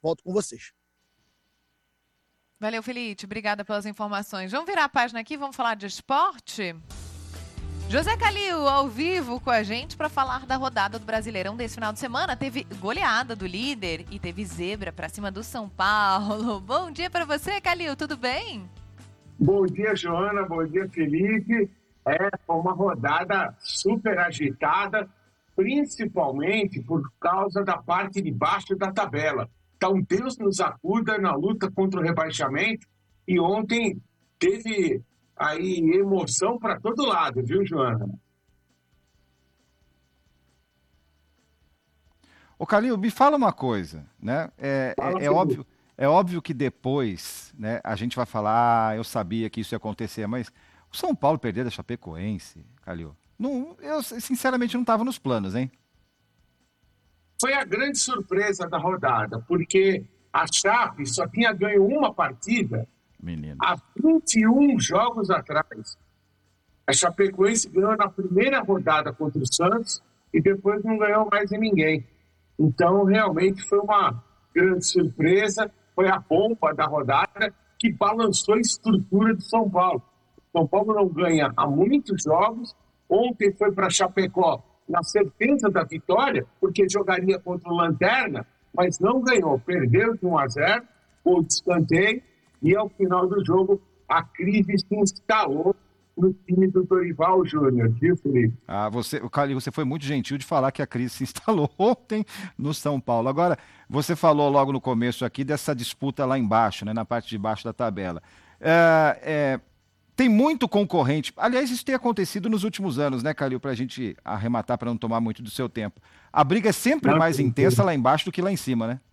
Volto com vocês. Valeu, Felipe. Obrigada pelas informações. Vamos virar a página aqui, vamos falar de esporte? José Calil, ao vivo com a gente para falar da rodada do Brasileirão desse final de semana. Teve goleada do líder e teve zebra para cima do São Paulo. Bom dia para você, Calil, tudo bem? Bom dia, Joana. Bom dia, Felipe. Foi uma rodada super agitada, principalmente por causa da parte de baixo da tabela. Então, Deus nos acuda na luta contra o rebaixamento. E ontem teve aí emoção para todo lado, viu, Joana? Ô, Calil, me fala uma coisa, né? É óbvio que depois, né, a gente vai falar, eu sabia que isso ia acontecer, mas o São Paulo perder da Chapecoense, Calil, eu sinceramente não estava nos planos, hein? Foi a grande surpresa da rodada, porque a Chape só tinha ganho uma partida há 21 jogos atrás. A Chapecoense ganhou na primeira rodada contra o Santos e depois não ganhou mais em ninguém. Então, realmente foi uma grande surpresa, foi a bomba da rodada que balançou a estrutura do São Paulo. O São Paulo não ganha há muitos jogos, ontem foi para Chapecó na certeza da vitória, porque jogaria contra o Lanterna, mas não ganhou, perdeu de 1-0, o escanteio, e ao final do jogo a crise se instalou no time do Dorival Júnior, viu, Felipe? Calil, você foi muito gentil de falar que a crise se instalou ontem no São Paulo. Agora, você falou logo no começo aqui dessa disputa lá embaixo, né, na parte de baixo da tabela. Tem muito concorrente. Aliás, isso tem acontecido nos últimos anos, né, Calil, para a gente arrematar, para não tomar muito do seu tempo. A briga é sempre mais intensa lá embaixo do que lá em cima, né?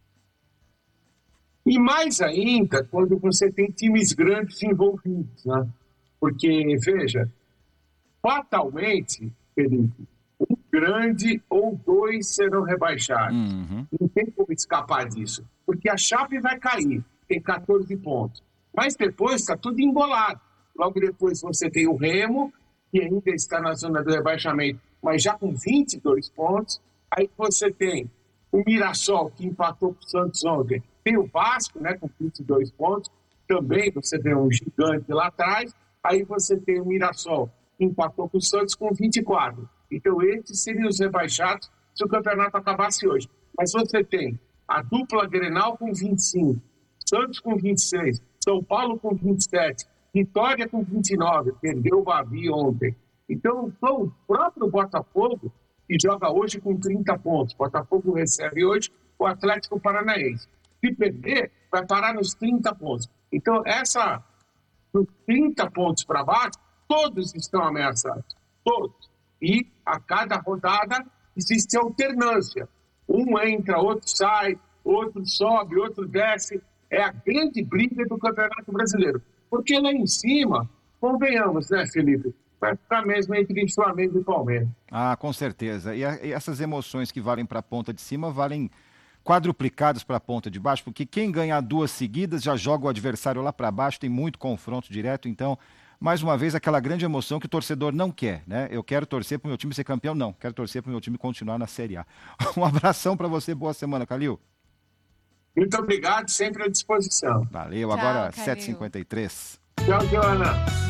E mais ainda quando você tem times grandes envolvidos, né? Porque, veja, fatalmente, Felipe, um grande ou dois serão rebaixados. Não tem como escapar disso. Porque a Chape vai cair, tem 14 pontos. Mas depois está tudo embolado. Logo depois você tem o Remo, que ainda está na zona do rebaixamento, mas já com 22 pontos. Aí você tem o Mirassol, que empatou com o Santos ontem. Tem o Vasco, né, com 22 pontos. Também você tem um gigante lá atrás. Aí você tem o Mirassol, que empatou com o Santos com 24. Então esses seriam os rebaixados se o campeonato acabasse hoje. Mas você tem a dupla Grenal com 25, Santos com 26, São Paulo com 27, Vitória com 29, perdeu o Bavi ontem. Então, o próprio Botafogo, que joga hoje com 30 pontos. Botafogo recebe hoje o Atlético Paranaense. Se perder, vai parar nos 30 pontos. Então, dos 30 pontos para baixo, todos estão ameaçados. Todos. E a cada rodada existe alternância. Um entra, outro sai, outro sobe, outro desce. É a grande briga do Campeonato Brasileiro. Porque lá em cima, convenhamos, né, Felipe? Vai ficar mesmo entre Flamengo e Palmeiras. Ah, com certeza. E essas emoções que valem para a ponta de cima valem quadruplicadas para a ponta de baixo, porque quem ganhar duas seguidas já joga o adversário lá para baixo, tem muito confronto direto. Então, mais uma vez, aquela grande emoção que o torcedor não quer, né? Eu quero torcer para o meu time ser campeão? Não. Quero torcer para o meu time continuar na Série A. Um abração para você. Boa semana, Calil. Muito obrigado, sempre à disposição. Valeu, Tchau, agora Calil. 7h53. Tchau, Joana.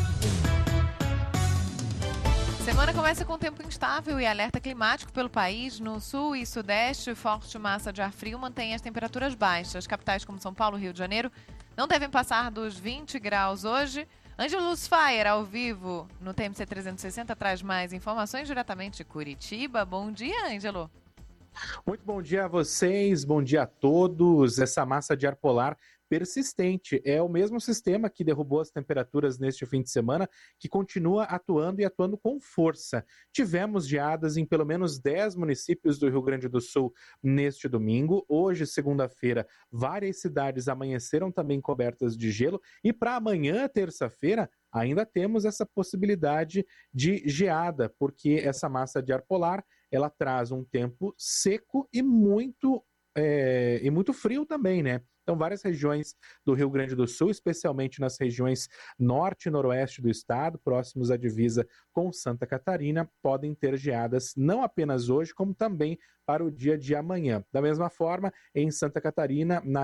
Semana começa com tempo instável e alerta climático pelo país. No sul e sudeste, forte massa de ar frio mantém as temperaturas baixas. Capitais como São Paulo e Rio de Janeiro não devem passar dos 20 graus hoje. Ângelo Luzfire, ao vivo, no TMC 360, traz mais informações diretamente de Curitiba. Bom dia, Ângelo. Muito bom dia a vocês, bom dia a todos. Essa massa de ar polar persistente é o mesmo sistema que derrubou as temperaturas neste fim de semana, que continua atuando e atuando com força. Tivemos geadas em pelo menos 10 municípios do Rio Grande do Sul neste domingo. Hoje, segunda-feira, várias cidades amanheceram também cobertas de gelo. E para amanhã, terça-feira, ainda temos essa possibilidade de geada, porque essa massa de ar polar ela traz um tempo seco e muito frio também, né? Então, várias regiões do Rio Grande do Sul, especialmente nas regiões norte e noroeste do estado, próximos à divisa com Santa Catarina, podem ter geadas não apenas hoje, como também para o dia de amanhã. Da mesma forma, em Santa Catarina, na